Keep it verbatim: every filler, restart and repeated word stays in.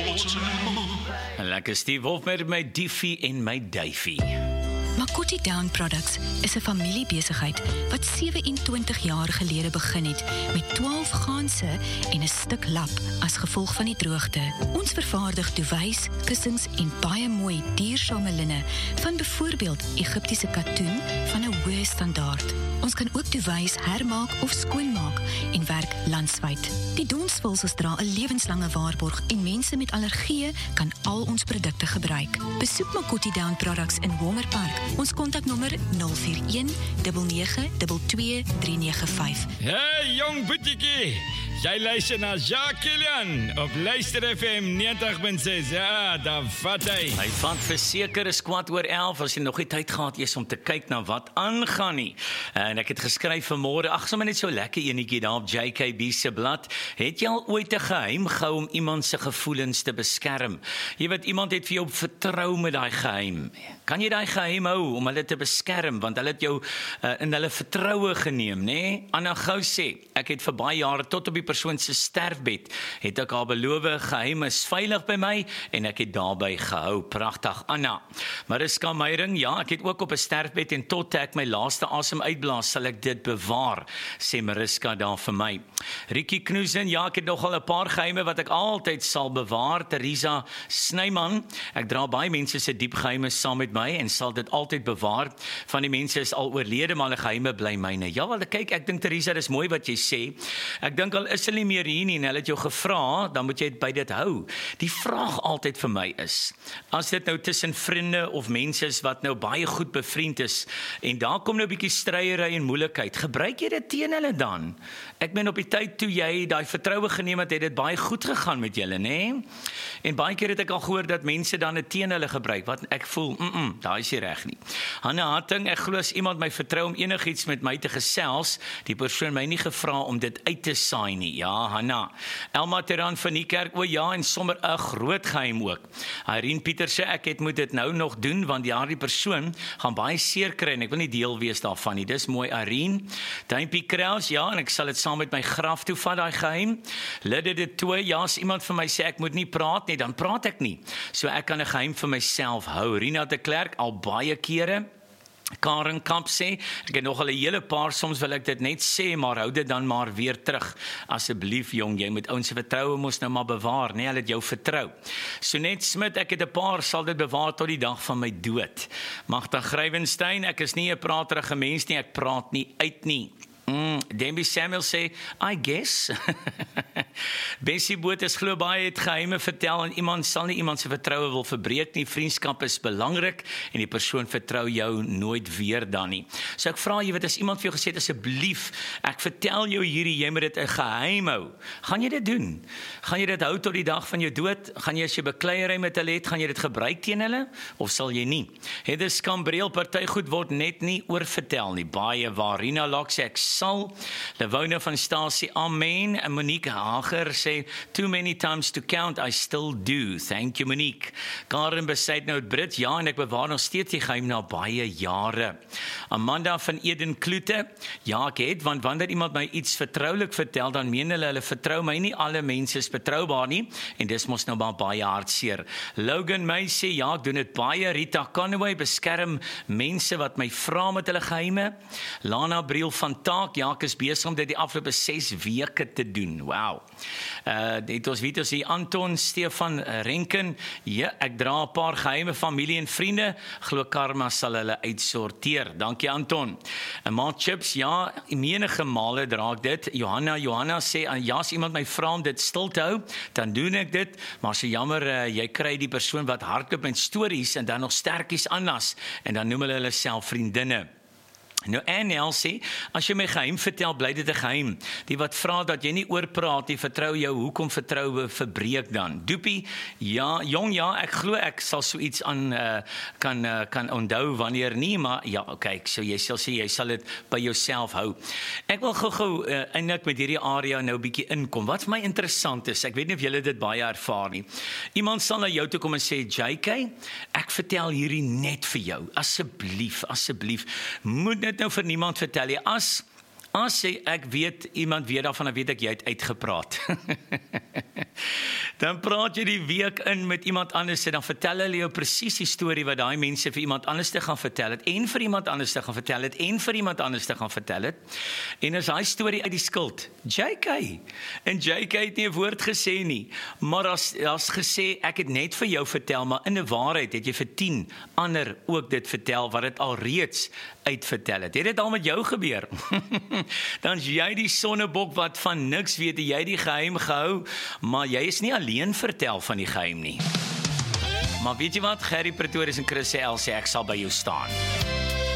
Lekker Steve Wolf met my Diffie en my Duifie. Makoti Down Products is 'n familiebesigheid wat sewe-en-twintig jaar gelede begin het met twaalf ganse en 'n stuk lap as gevolg van die droogte. Ons vervaardig duvets, kussings en baie mooi duursame linne van byvoorbeeld Egiptiese katoen van 'n hoë standaard. Ons kan ook duvets hermaak of skoonmaak en werk landwyd. Die donsvulsels dra 'n lewenslange waarborg en mense met allergieë kan al ons produkte gebruik. Besoek Makoti Down Products in Wongerpark. Ons kontaknommer nul vier een nege nege twee twee drie nege vyf. Hey jong boetiekie, jy luister na Jacques Kilian op Luister F M negentig punt ses. Ja, daar vat hy. Hy vat verseker is kwart oor elf as jy nog nie tyd gehad is om te kyk na wat aangaan nie. En ek het geskryf vanmôre, ag sommer net so lekker enetjie daar op J K B se blad. Het jy al ooit 'n geheim gehou om iemand se gevoelens te beskerm? Jy weet iemand het vir jou vertrou met daai geheim. Kan jy daai geheim hou om hulle te beskerm want hulle het jou uh, in hulle vertroue geneem, nê? Nee? Anna Gou sê, ek het vir baie jare tot op die persoon se sterfbed het ek haar beloof geheim is veilig by my en ek het daarby gehou. Pragtig, Anna. Mariska Meyring, ja, ek het ook op 'n sterfbed en tot ek my laaste asem uitblaas sal ek dit bewaar, sê Mariska daar vir my. Rikkie Knoesen, ja, ek het nogal 'n paar geheime wat ek altyd sal bewaar. Teresa Snyman, ek dra baie mense se diep geheime saam met my en sal dit altyd bewaar. Van die mense is al oorlede, maar hulle geheime bly myne. Ja, wel, kyk, ek dink Teresa, dis mooi wat jy sê. Ek dink al is hulle nie meer hier nie en hulle het jou gevra, dan moet jy by dit hou. Die vraag altyd vir my is, as dit nou tussen vriende of mense is wat nou baie goed bevriend is en daar kom nou 'n bietjie stryery en moeilikheid, gebruik jy dit teen hulle dan? Ek meen op die tyd toe jy daai vertroue geneem het, het dit baie goed gegaan met julle, nê? En baie keer het ek al gehoor dat mense dan dit teen hulle gebruik, wat ek voel, mm, -mm daai is nie reg nie. Hanne Hatting, ek glo as iemand my vertrou om enigiets met my te gesels, die persoon my nie gevra om dit uit te saai nie. Ja, Hanna. Elma Teran van die kerk, o ja, en sommer 'n groot geheim ook. Irene Pieter sê ek het moet dit nou nog doen want daardie persoon gaan baie seer kry en ek wil nie deel wees daarvan nie. Dis mooi, Irene. Duimpie Kraus, ja, en ek sal dit saam met my graf toe vat, daai geheim. Lidde de Tooi, ja, as iemand vir my sê ek moet nie praat nie, dan praat ek nie. So ek kan 'n geheim vir myself hou. Rina de Klerk, al baie kere. Karen Kamp sê, ek het nog al 'n hele paar, soms wil ek dit net sê, maar hou dit dan maar weer terug. Asseblief jong, jy moet ouens se vertroue mos nou maar bewaar, nee, hulle het jou vertrou. Sonet Smit, ek het 'n paar, sal dit bewaar tot die dag van my dood. Magda Grywenstein, ek is nie 'n praterige mens nie, ek praat nie uit nie. Mm, Debbie Samuel sê, I guess. Bessie Botha glo baie het geheime vertel en iemand sal nie iemand se vertroue wil verbreek nie. Vriendskap is belangrik en die persoon vertrou jou nooit weer dan nie. So ek vra jy, weet as iemand vir jou gesê het asseblief, ek vertel jou hierdie, jy moet dit 'n geheim hou. Gaan jy dit doen? Gaan jy dit hou tot die dag van jou dood? Gaan jy as jy bekleierery met hulle het, gaan jy dit gebruik teen hulle of sal jy nie? Hedder Skambreel, party goed word net nie oorvertel nie. Baie waar. Rina Lok sê ek sal. Lewone van Stasie, amen. En Monique Hager sê, too many times to count, I still do. Thank you, Monique. Karen Besuit nou het Brit, ja, en ek bewaar nog steeds die geheim na baie jare. Amanda van Eden Kloete, ja, ek het, want wanneer iemand my iets vertroulik vertel, dan meen hulle, hulle vertrou my nie, alle mense is betroubaar nie, en dis mos nou maar baie hartseer. Logan May sê, ja, ek doen dit baie. Rita Conway, beskerm mense wat my vra met hulle geheime. Lana Briel van Taak, ja, ek is besig om dit die afgelope ses weke te doen. Wow. Uh, dit ons weet ons hier, Anton Stefan Renken, ja, ek dra 'n paar geheime familie en vriende, glo karma sal hulle uitsorteer. Dankie Anton. En maar chips, ja, menige male dra ek dit. Johanna, Johanna sê, ja, as iemand my vra om dit stil te hou, dan doen ek dit, maar so jammer, uh, jy kry die persoon wat hardloop met stories en dan nog sterkies aanlas, en dan noem hulle hulle self vriendinne. Nou N L sê, as jy my geheim vertel, bly dit 'n geheim. Die wat vra dat jy nie oorpraat, die vertrou jou, hoekom vertroue verbreek dan? Doopie, ja, jong ja, ek glo ek sal so iets aan uh, kan uh, kan onthou wanneer nie, maar ja, kyk, so jy sal sê jy sal dit by jouself hou. Ek wil gou-gou uh, eintlik met hierdie area nou 'n bietjie inkom. Wat vir my interessant is, ek weet nie of julle dit baie ervaar nie. Iemand sal na jou toe kom en sê, J K, ek vertel hierdie net vir jou. Asseblief, asseblief, moet dit nou vir niemand vertel jy. As As ek weet, iemand weet daarvan, dan weet ek jy het uitgepraat. Dan praat jy die week in met iemand anders, en dan vertel hulle jou presies die storie wat daai mense vir iemand anders te gaan vertel het, en vir iemand anders te gaan vertel het, en vir iemand anders te gaan vertel het. En as daai storie uit die skuld, J K, en J K het nie 'n woord gesê nie, maar as, as gesê, ek het net vir jou vertel, maar in 'n waarheid het jy vir tien ander ook dit vertel, wat het al reeds uitvertel het. Het dit al met jou gebeur? Dan is jy die sonnebok wat van niks weet, jy die geheim gehou, maar jy is nie alleen vertel van die geheim nie. Maar weet jy wat, Gerrie Pretorius en Chris L sê, ek sal by jou staan.